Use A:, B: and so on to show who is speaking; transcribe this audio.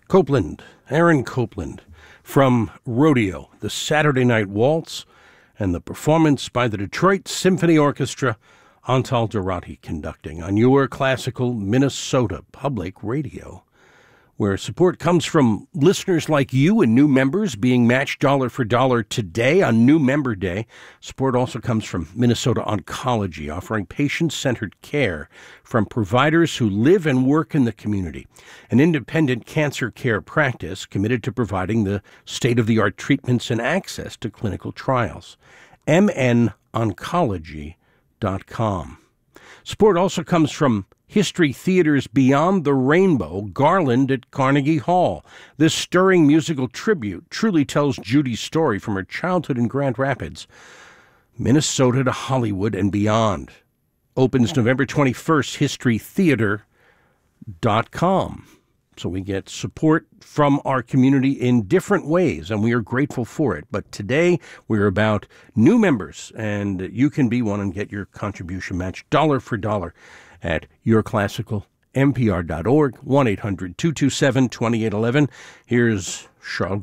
A: Copeland, Aaron Copland, from Rodeo, the Saturday Night Waltz, and the performance by the Detroit Symphony Orchestra, Antal Dorati conducting on your classical Minnesota Public Radio, where support comes from listeners like you and new members being matched dollar for dollar today on New Member Day. Support also comes from Minnesota Oncology, offering patient-centered care from providers who live and work in the community. An independent cancer care practice committed to providing the state-of-the-art treatments and access to clinical trials. MNOncology.com. Support also comes from History Theater's Beyond the Rainbow, Garland at Carnegie Hall. This stirring musical tribute truly tells Judy's story from her childhood in Grand Rapids, Minnesota to Hollywood and beyond. Opens November 21st, historytheater.com. So we get support from our community in different ways, and we are grateful for it. But today, we're about new members, and you can be one and get your contribution matched dollar for dollar at yourclassicalnpr.org, 1-800-227-2811. Here's Charles